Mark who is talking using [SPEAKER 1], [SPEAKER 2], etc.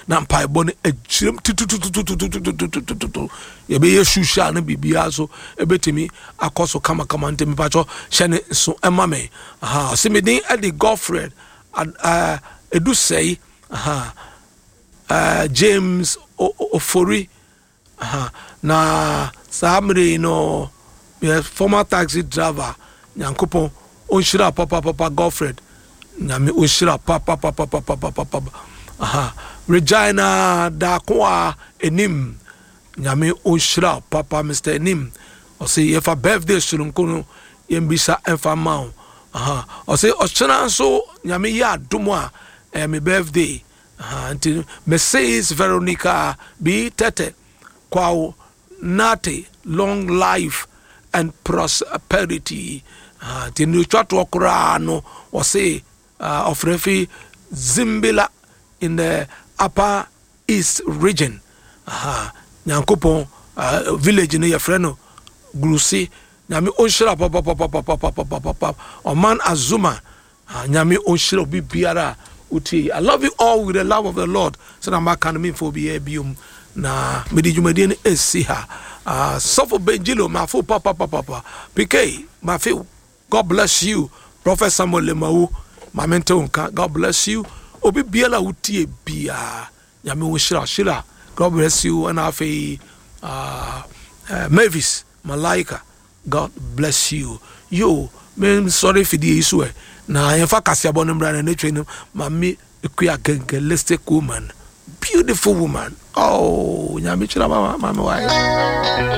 [SPEAKER 1] na mpaebɔ no agyirem yɛbɛyɛ shusha no bibia so ɛbɛtumi akɔ so kamakama ntɛmi patwɔ hyɛ ne so ɛma me ɔse meden ɛde Godfred edu sɛi James Ofori na saa mmere no former taxi driver nyankopɔn onhyira papa Godfred nyame onhyira papa Regina Dakoa enim nyame onhyira papa Mr. Enim ɔse yɛfa birthday soronko no yɛmbisa ɛmfa ma wo ɔse ɔkyena nso nyame yɛ adom a me birthday until Mrs. Veronica B. Tete Kwao Nate long life and prosperity tinu twatwo kora no ɔse ɔfrefi Zimbila in the upper east region nyankopɔn village no yɛfrɛ no Grusi nyame onhyira papa Oman Azuma nyame onhyira obi biara uti. I love you all with the love of the Lord. So na maka no mfo bi biom na medi dwumadi no esi ha Sofo Benjilo mafo papa PK mafo. God bless you. Prophet Samuel Lemau mamento unka. God bless you. Obi biala uti bia nyame onhyira. God bless you. And afi Mavis Malaika, God bless you. Yo, me sorry for the issue. Na yɛfa kasiabɔ no mbra na netwe no mami ekuya gangelistic woman, beautiful woman. Oh, nyame kyerɛ mama why.